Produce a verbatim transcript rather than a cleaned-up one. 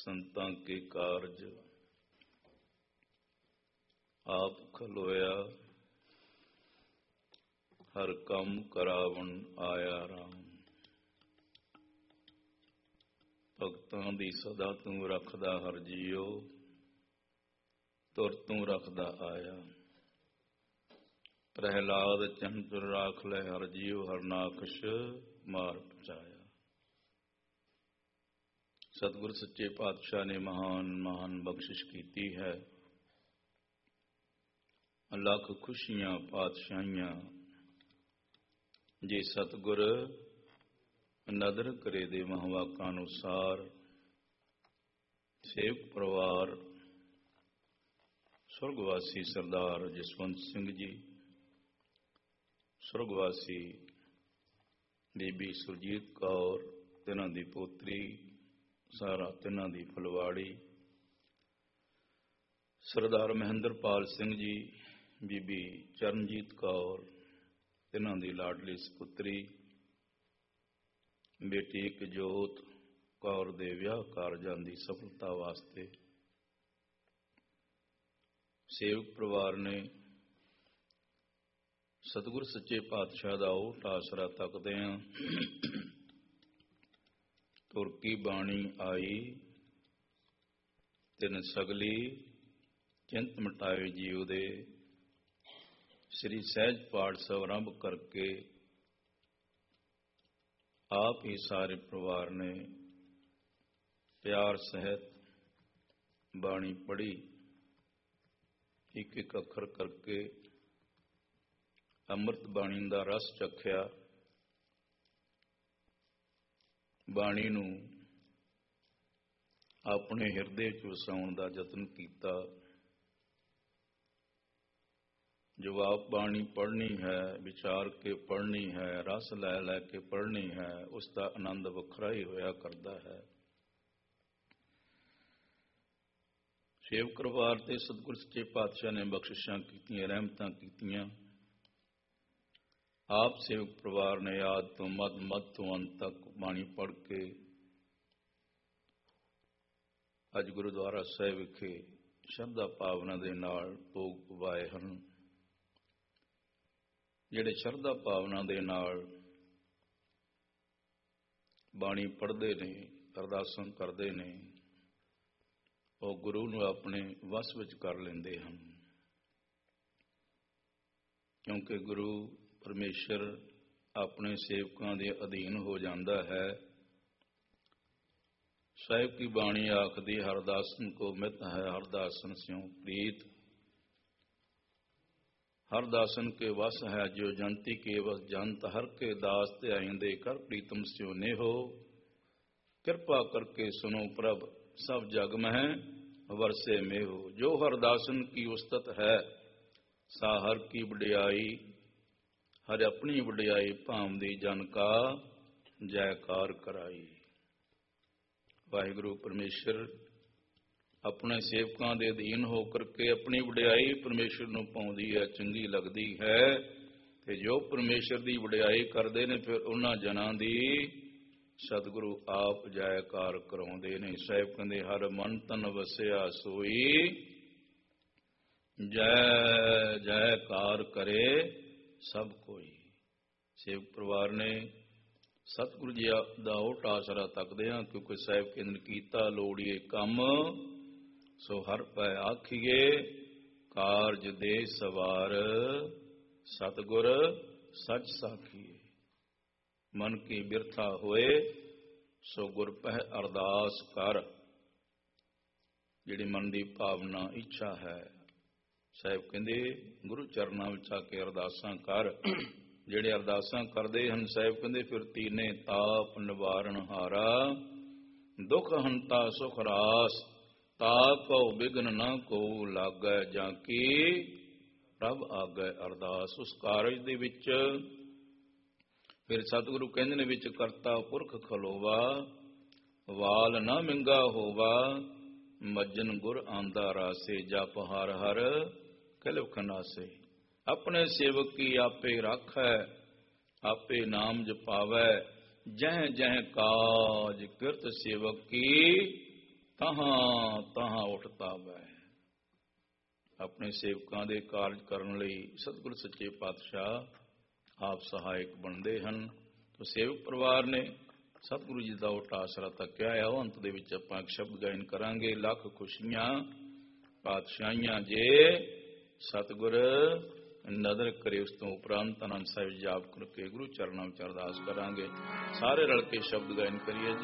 संतां के कारज आप खलोया, हर कम करावन आया राम। भगतां दी सदा तूं रखदा हर जियो, तुर तूं रखदा आया। प्रहलाद चंचुर राख ले हर जियो, हर नाखश मार पचाया। सतगुर सच्चे पातशाह ने महान महान बख्शिश कीती है। लख खुशियां पातशाहियां जे सतगुर नदर करे दे महवाका अनुसार। सेवक परिवार सुरगवासी सरदार जसवंत सिंह जी, सुरगवासी बीबी सुरजीत कौर, तिन्हां दी पोतरी सारा, तिन्हां दी फलवाड़ी, सरदार महेंद्रपाल सिंह जी, बीबी चरणजीत कौर, तिन्हां दी लाडली सपुत्री, बेटी एक जोत कौर दे विआह कारजां दी सफलता वास्ते सेवक परिवार ने सतगुर सच्चे पातशाह दा ओट आसरा तकदिआं तुरकी बाणी आई, तिन सगली चिंत मिटाए जीव दे। श्री सहज पाठ समारंभ करके आप ही सारे परिवार ने प्यार सहित बाणी पढ़ी, एक एक अखर करके अमृत बाणी का रस चखिया। बाणी नूं अपने हिरदे च वसाउण दा यतन कीता। जो आप बाणी पढ़नी है, विचार के पढ़नी है, रस लै लै के पढ़नी है, उसका आनंद वखरा ही होया करता है। सेवक परिवार ते सतगुर सच्चे पातशाह ने बख्शिशां कीतियां, रहमतां कीतियां। आप सेवक परिवार ने आद तो मद, मद तो अंत तक बाणी पढ़ के अज गुरुद्वारा साहिब विखे शरधा भावना दे नाल भोग पवाए हन। ਜਿਹੜੇ ਸ਼ਰਧਾ ਭਾਵਨਾ ਦੇ ਨਾਲ ਬਾਣੀ ਪੜ੍ਹਦੇ ਨੇ, ਅਰਦਾਸਾਂ ਕਰਦੇ ਨੇ, ਉਹ ਗੁਰੂ ਨੂੰ ਆਪਣੇ ਵਸ ਵਿੱਚ ਕਰ ਲੈਂਦੇ ਹਨ। ਕਿਉਂਕਿ ਗੁਰੂ ਪਰਮੇਸ਼ਰ ਆਪਣੇ ਸੇਵਕਾਂ ਦੇ ਅਧੀਨ ਹੋ ਜਾਂਦਾ ਹੈ। ਸਾਹਿਬ ਕੀ ਬਾਣੀ ਆਖਦੀ, ਹਰਦਾਸਨ ਕੋ ਮਿਤ ਹੈ, ਹਰਦਾਸਨ ਸਿਉ ਪ੍ਰੀਤ। हर दासन के वस है, जो जंती के वस जंत। हर के दास ते आइंदे, कर प्रीतम स्यो ने हो। कृपा करके सुनो प्रभ, सब जग में वरसे में हो। जो हर दासन की उस्तत है, सा हर की वडियाई। हर अपनी वडियाई भावदी, जन का जयकार कराई। वाहिगुरु परमेश्वर अपने सेवकों के अधीन होकर के अपनी वडियाई परमेश्वर नूं पाउंदी है, चंगी लगती है। ते जो परमेश्वर की वडियाई करते हैं, फिर उन्हां जनां दी सतगुरु आप जयकार कराउंदे ने। साहिब कहंदे, हर मन तन वसिया सोई, जय जयकार करे सब कोई। सेवक परिवार ने सतगुरु जी दा ओट आसरा तकदे हां, क्योंकि साहिब कहंदे, कीता लोड़िए कम सो हर पै आखिए। कारज दे सवार सतगुर सच साखिए। मन की बिरथा होए सो गुर पह अरदास कर। जिहड़ी मन की भावना इच्छा है, साहिब कहंदे गुरु चरनां विच आके अरदासां कर। जिहड़े अरदासां करदे हन, साहिब कहंदे फिर तीने ताप निवारण हारा। दुख हंता सुख रास, ताको बिघन न को लागै। जाकी प्रभ आगै अरदास। उस कारज दे विच फिर सतगुरु कहंदे ने, विच करता पुरख खलोवा। वाल न मिंगा होवा, मज्जन गुर आंदा रासे। जप हर हर कलव खनासे। अपने सेवक की आपे राखै, आपे नाम जपावै। जह जह काज किरत सेवक की, ਤਹਾਂ ਤਹਾਂ ਉੱਠਤਾ ਵੈ। ਆਪਣੇ ਸੇਵਕਾਂ ਦੇ ਕਾਰਜ ਕਰਨ ਲਈ ਸਤਿਗੁਰ ਸੱਚੇ ਪਾਤਸ਼ਾਹ ਆਪ ਸਹਾਇਕ ਬਣਦੇ ਹਨ। ਤੋ ਸੇਵਕ ਪਰਿਵਾਰ ਨੇ ਸਤਿਗੁਰੂ ਜੀ ਦਾ ਓਟ ਆਸਰਾ ਤੱਕਿਆ ਆ। ਉਹ ਅੰਤ ਦੇ ਵਿੱਚ ਆਪਾਂ ਇੱਕ ਸ਼ਬਦ ਗਾਇਨ ਕਰਾਂਗੇ। ਲੱਖ ਖੁਸ਼ੀਆਂ ਪਾਤਸ਼ਾਹੀਆਂ ਜੇ ਸਤਿਗੁਰ ਨਦਰ ਕਰੇ। ਉਸ ਤੋਂ ਉਪਰੰਤ ਆਨੰਦ ਸਾਹਿਬ ਜਾਪ ਕਰਕੇ ਗੁਰੂ ਚਰਨਾਂ ਵਿੱਚ ਅਰਦਾਸ ਕਰਾਂਗੇ। ਸਾਰੇ ਰਲ ਕੇ ਸ਼ਬਦ ਗਾਇਨ ਕਰੀਏ ਜੀ।